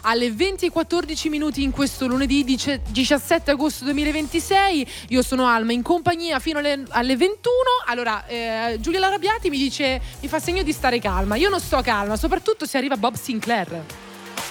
alle 20:14 in questo lunedì 17 agosto 2026. Io sono Alma, in compagnia fino alle 21. Allora, Giulia Larrabiati mi fa segno di stare calma. Io non sto calma, soprattutto se arriva Bob Sinclair.